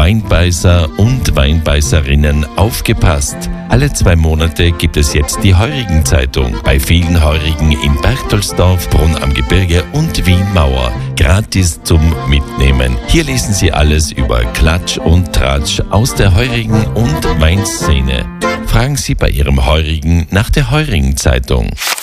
Weinbeißer und Weinbeißerinnen, aufgepasst! Alle 2 Monate gibt es jetzt die Heurigen-Zeitung. Bei vielen Heurigen in Berchtoldsdorf, Brunn am Gebirge und Wien-Mauer. Gratis zum Mitnehmen. Hier lesen Sie alles über Klatsch und Tratsch aus der Heurigen- und Weinszene. Fragen Sie bei Ihrem Heurigen nach der Heurigen-Zeitung.